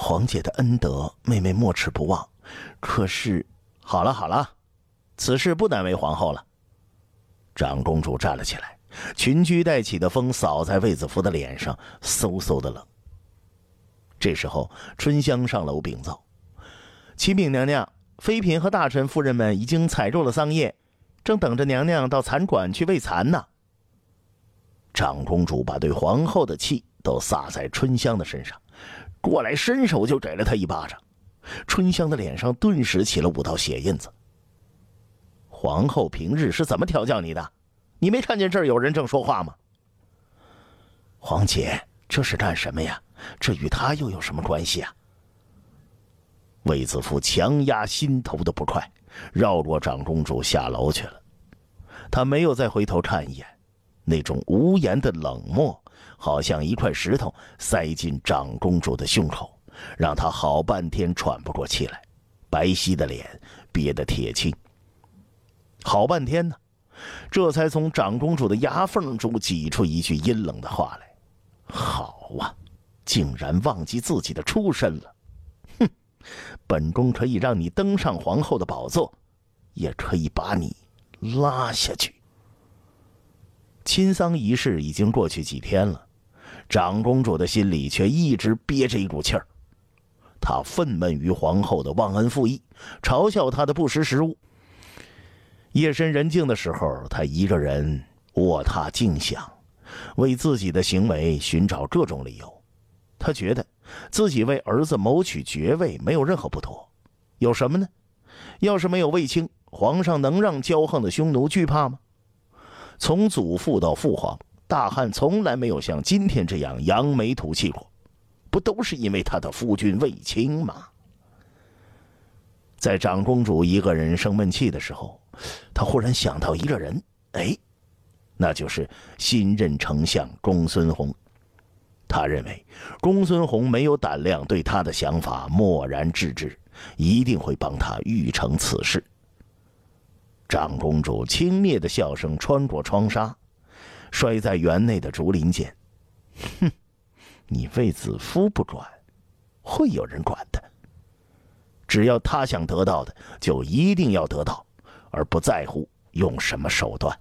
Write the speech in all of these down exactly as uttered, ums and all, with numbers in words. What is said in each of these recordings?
皇姐的恩德，妹妹没齿不忘。可是，好了好了，此事不难为皇后了。长公主站了起来，裙裾带起的风扫在卫子夫的脸上，嗖嗖的冷。这时候，春香上楼禀奏：启禀娘娘，妃嫔和大臣夫人们已经采入了桑叶，正等着娘娘到蚕馆去喂蚕呢。长公主把对皇后的气都撒在春香的身上，过来伸手就给了她一巴掌。春香的脸上顿时起了五道血印子。皇后平日是怎么调教你的？你没看见这儿有人正说话吗？皇姐，这是干什么呀？这与她又有什么关系啊？卫子夫强压心头的不快，绕过长公主下楼去了。他没有再回头看一眼，那种无言的冷漠好像一块石头塞进长公主的胸口，让她好半天喘不过气来，白皙的脸憋得铁青。好半天呢，这才从长公主的牙缝中挤出一句阴冷的话来：好啊，竟然忘记自己的出身了。哼，本宫可以让你登上皇后的宝座，也可以把你拉下去。亲丧仪式已经过去几天了，长公主的心里却一直憋着一股气儿。她愤懑于皇后的忘恩负义，嘲笑她的不识时务。夜深人静的时候，她一个人卧榻静想，为自己的行为寻找各种理由。她觉得自己为儿子谋取爵位没有任何不妥，有什么呢？要是没有卫青，皇上能让骄横的匈奴惧怕吗？从祖父到父皇，大汉从来没有像今天这样扬眉吐气过，不都是因为他的夫君卫青吗？在长公主一个人生闷气的时候，她忽然想到一个人，哎，那就是新任丞相公孙弘。他认为公孙弘没有胆量对他的想法漠然置之，一定会帮他预成此事。长公主轻蔑的笑声穿过窗纱，摔在园内的竹林间。哼，你卫子夫不管，会有人管的。只要他想得到的，就一定要得到，而不在乎用什么手段。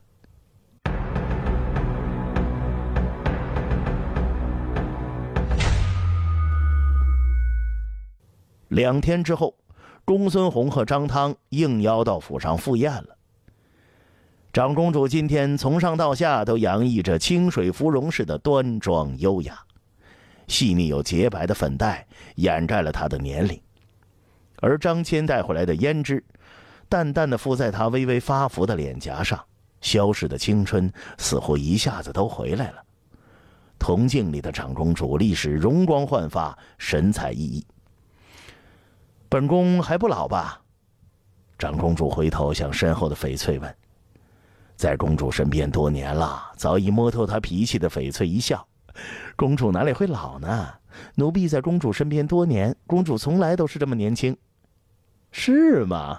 两天之后，公孙弘和张汤应邀到府上赴宴了。长公主今天从上到下都洋溢着清水芙蓉似的端庄优雅，细腻又洁白的粉黛掩盖了她的年龄，而张骞带回来的胭脂淡淡的敷在她微微发福的脸颊上，消逝的青春似乎一下子都回来了。铜镜里的长公主立时容光焕发，神采奕奕。本宫还不老吧？长公主回头向身后的翡翠问。在公主身边多年了，早已摸透她脾气的翡翠一笑：公主哪里会老呢？奴婢在公主身边多年，公主从来都是这么年轻。是吗？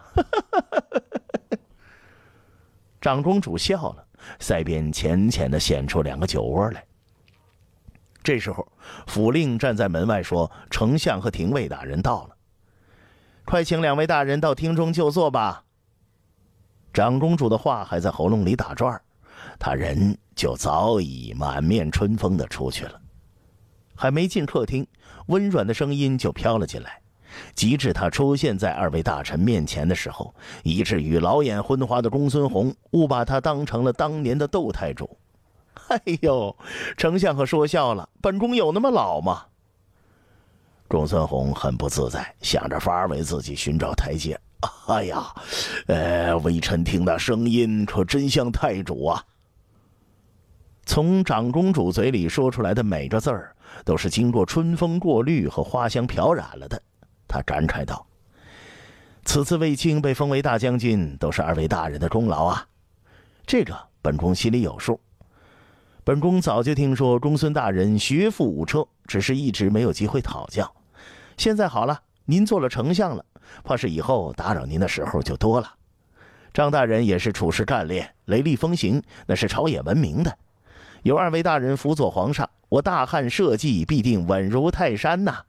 长公主笑了，腮边浅浅的显出两个酒窝来。这时候，府令站在门外说：丞相和廷尉大人到了，快请两位大人到厅中就坐吧。长公主的话还在喉咙里打转，她人就早已满面春风的出去了。还没进客厅，温软的声音就飘了进来。及至她出现在二位大臣面前的时候，以至于老眼昏花的公孙弘误把她当成了当年的窦太主。哎呦，丞相可说笑了，本宫有那么老吗？公孙弘很不自在，想着法为自己寻找台阶。哎呀，呃，微臣听那声音可真像太主啊！从长公主嘴里说出来的每个字儿，都是经过春风过滤和花香漂染了的。他感慨道：此次卫青被封为大将军，都是二位大人的功劳啊！这个本宫心里有数。本宫早就听说公孙大人学富五车，只是一直没有机会讨教。现在好了，您做了丞相了，怕是以后打扰您的时候就多了。张大人也是处事干练，雷厉风行，那是朝野闻名的。有二位大人辅佐皇上，我大汉社稷必定稳如泰山呐！